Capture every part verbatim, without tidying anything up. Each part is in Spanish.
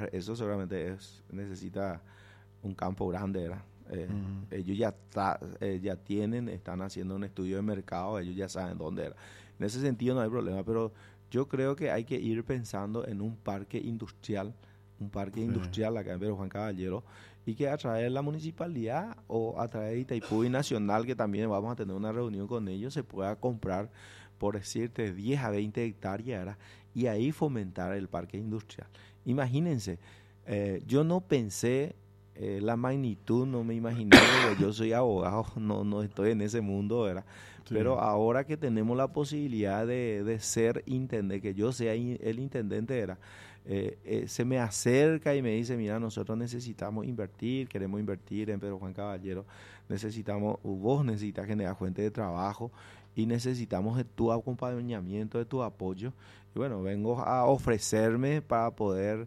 desarrollar eso seguramente es, necesita un campo grande, ¿verdad? Eh, uh-huh. Ellos ya, ta, eh, ya tienen, están haciendo un estudio de mercado, ellos ya saben dónde era. En ese sentido no hay problema, pero yo creo que hay que ir pensando en un parque industrial, un parque sí. industrial acá en Pedro Juan Caballero, y que a través de la municipalidad o a través de Itaipú y Nacional, que también vamos a tener una reunión con ellos, se pueda comprar, por decirte, diez a veinte hectáreas, ¿verdad? Y ahí fomentar el parque industrial. Imagínense, eh, yo no pensé eh, la magnitud, no me imaginé, yo soy abogado, no, no estoy en ese mundo, ¿verdad? Sí. Pero ahora que tenemos la posibilidad de, de ser intendente, que yo sea in, el intendente, ¿verdad? Eh, eh, se me acerca y me dice, mira, nosotros necesitamos invertir, queremos invertir en Pedro Juan Caballero, necesitamos, vos necesitas generar fuente de trabajo y necesitamos de tu acompañamiento, de tu apoyo. Y bueno, vengo a ofrecerme para poder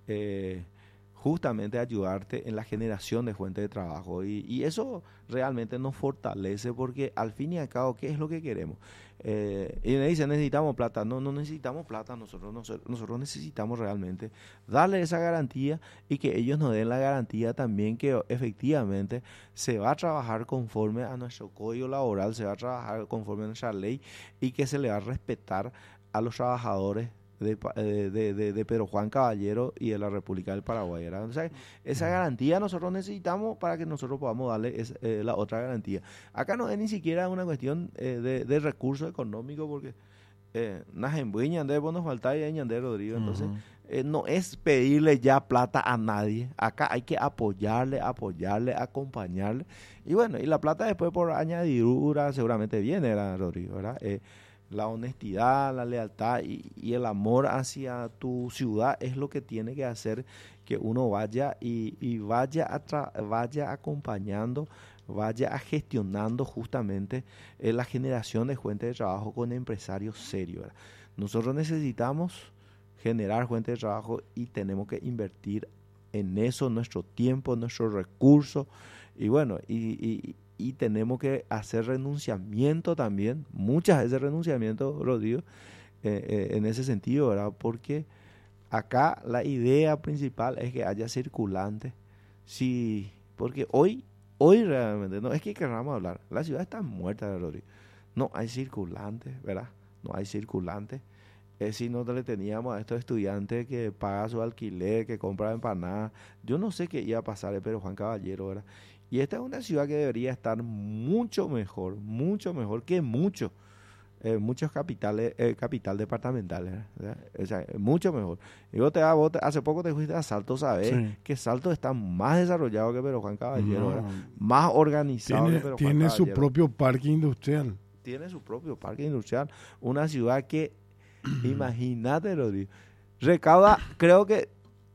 eh, justamente ayudarte en la generación de fuente de trabajo. Y, y eso realmente nos fortalece porque al fin y al cabo, ¿qué es lo que queremos? Eh, y me dicen, necesitamos plata. No, no necesitamos plata, nosotros, nosotros, nosotros necesitamos realmente darle esa garantía y que ellos nos den la garantía también que efectivamente se va a trabajar conforme a nuestro código laboral, se va a trabajar conforme a nuestra ley y que se le va a respetar a los trabajadores de, de, de, de Pedro Juan Caballero y de la República del Paraguay. O sea, esa garantía nosotros necesitamos para que nosotros podamos darle es, eh, la otra garantía. Acá no es ni siquiera una cuestión eh, de, de recursos económicos porque eh, de nos falta y de Rodrigo. Entonces, uh-huh. eh, no es pedirle ya plata a nadie. Acá hay que apoyarle, apoyarle, acompañarle. Y bueno, y la plata después por añadidura seguramente viene, ¿verdad, Rodrigo? ¿Verdad? Eh, La honestidad, la lealtad y, y el amor hacia tu ciudad es lo que tiene que hacer que uno vaya y, y vaya, a tra- vaya acompañando, vaya gestionando justamente eh, la generación de fuentes de trabajo con empresarios serios, ¿verdad? Nosotros necesitamos generar fuentes de trabajo y tenemos que invertir en eso nuestro tiempo, nuestros recursos y bueno, y... y y tenemos que hacer renunciamiento también, muchas veces renunciamiento, Rodrigo, eh, eh, en ese sentido, ¿verdad? Porque acá la idea principal es que haya circulante, sí, porque hoy, hoy realmente, no es que queramos hablar, la ciudad está muerta, Rodrigo, no hay circulantes, ¿verdad? No hay circulantes. Es si nosotros le teníamos a estos estudiantes que pagan su alquiler, que compran empanadas, yo no sé qué iba a pasar, pero Juan Caballero, ¿verdad? Y esta es una ciudad que debería estar mucho mejor, mucho mejor que muchos, eh, muchos capitales, eh, capital departamentales, ¿verdad? O sea, mucho mejor. Y vos te, vos te, hace poco te fuiste a Salto, ¿sabes? Sí. Que Salto está más desarrollado que Pedro Juan Caballero, no. Más organizado tiene, que Pedro Juan Caballero. Tiene su propio parque industrial. Tiene su propio parque industrial. Una ciudad que, imagínate, Rodrigo, recauda, creo que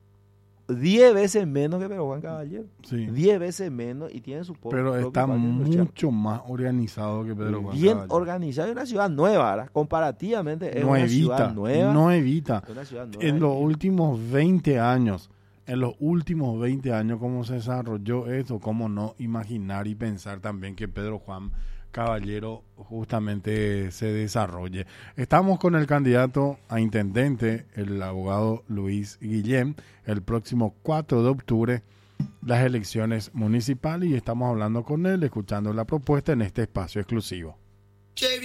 diez veces menos que Pedro Juan Caballero. Sí. diez veces menos y tiene su propio Pero está mucho más organizado que Pedro Juan Bien Caballero. organizado. Es una ciudad nueva, ¿verdad? Comparativamente es nuevita, una ciudad nueva. Nuevita. Una ciudad nueva. En los últimos veinte años, en los últimos veinte años, cómo se desarrolló eso, cómo no imaginar y pensar también que Pedro Juan Caballero justamente se desarrolle. Estamos con el candidato a intendente, el abogado Luis Guillén, el próximo cuatro de octubre, las elecciones municipales, y estamos hablando con él, escuchando la propuesta en este espacio exclusivo.